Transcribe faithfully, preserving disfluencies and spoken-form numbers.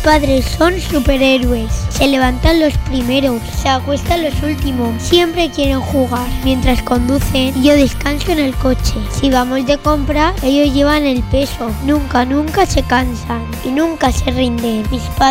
padres son superhéroes. Se levantan los primeros, se acuestan los últimos. Siempre quieren jugar mientras conducen y yo descanso en el coche. Si vamos de compra, ellos llevan el peso. Nunca, nunca se cansan y nunca se rinden. Mis padres